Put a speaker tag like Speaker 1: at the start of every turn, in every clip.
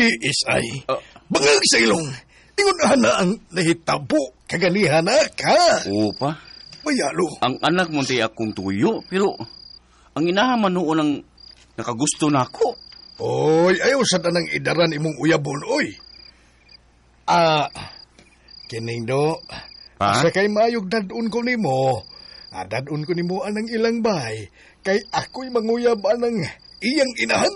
Speaker 1: Isay. Bangag sa ilong. Ingon na ang nahitabo kaganihan na ka.
Speaker 2: Oo pa.
Speaker 1: Mayalo.
Speaker 2: Ang anak mo di akong tuyo, pero ang inahaman noon ang nakagusto na ako.
Speaker 1: Oy, ayaw sa tanang idaran imong uyabon, oy. Kining do. Sa kay mayog dadun ko nimo. Dadun ko nimo anang ilang bay. Kay ako'y manguyab anang iyang inahan.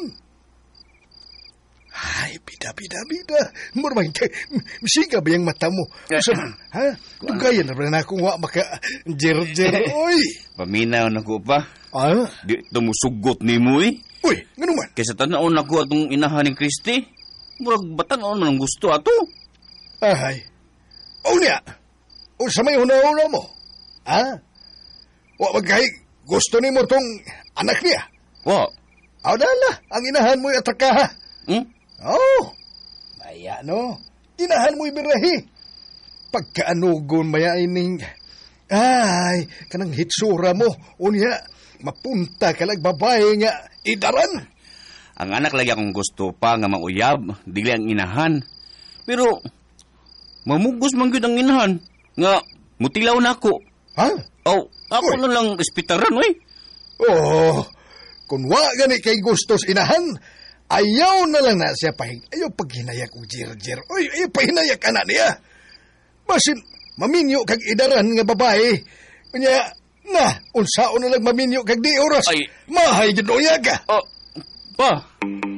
Speaker 1: Ay, bida. Murmay, siga ba yung mata mo? Ha? Tugayan na ba na akong maka jer-jer, oy.
Speaker 2: Paminaw na ko pa. Di tumusugot ni mo eh.
Speaker 1: Uy, nga naman.
Speaker 2: Kaysa tanaon ako atong inahan ni Christy. Murag batan-on man ang gusto ato.
Speaker 1: Ay. O niya. O sa may huna-huna mo. Wa magkay gusto ni mo tong anak niya.
Speaker 2: Wa.
Speaker 1: Dala, ang inahan mo'y ataka ha. Maya no. Inahan mo'y birahi. Pagkaanugon maya ining. Ay, kanang hitsura mo. Unya, mapunta ka lang babae nga idaran.
Speaker 2: Ang anak lagi akong gusto pa nga mauyab, digli ang inahan. Pero, mamugos man gyud ang inahan, nga mutilaw na ako. Ako na lang espitaran, wey.
Speaker 1: Kung wa gani kay gustos inahan, ayaw na lang na siya ayaw paghinayak o jer-jer. Ayaw pahinayak anak niya. Basin, maminyo kag idaran nga babae. Kanya, unsaon na lang maminyo kag di oras. Mahay ginoya ka.
Speaker 2: Pa.